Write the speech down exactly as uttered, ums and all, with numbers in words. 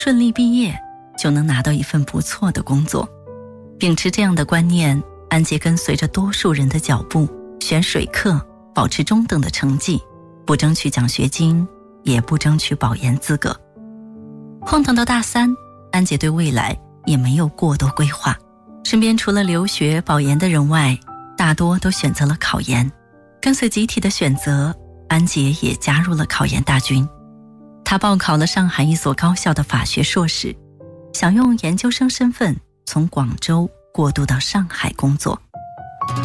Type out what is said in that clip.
顺利毕业就能拿到一份不错的工作。秉持这样的观念，安杰跟随着多数人的脚步，选水课，保持中等的成绩，不争取奖学金，也不争取保研资格。晃荡到大三，安杰对未来也没有过多规划，身边除了留学保研的人外，大多都选择了考研。跟随集体的选择，安杰也加入了考研大军。他报考了上海一所高校的法学硕士，想用研究生身份从广州过渡到上海工作。